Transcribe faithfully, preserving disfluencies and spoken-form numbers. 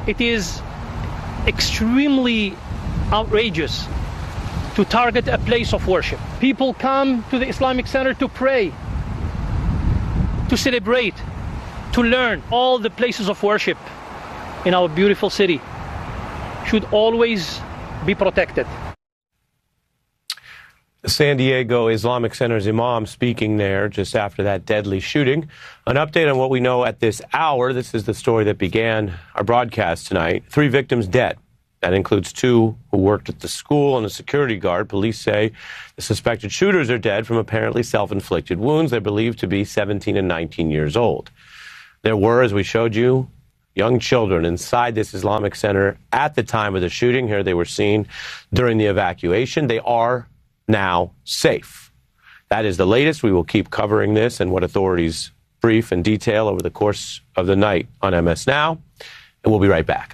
It is extremely outrageous to target a place of worship. People come to the Islamic Center to pray, to celebrate, to learn. All the places of worship in our beautiful city should always be protected. The San Diego Islamic Center's imam speaking there just after that deadly shooting. An update on what we know at this hour. This is the story that began our broadcast tonight. Three victims dead. That includes two who worked at the school and a security guard. Police say the suspected shooters are dead from apparently self-inflicted wounds. They're believed to be seventeen and nineteen years old. There were, as we showed you, young children inside this Islamic Center at the time of the shooting. Here they were seen during the evacuation. They are now safe. That is the latest. We will keep covering this and what authorities brief and detail over the course of the night on M S Now, and we'll be right back.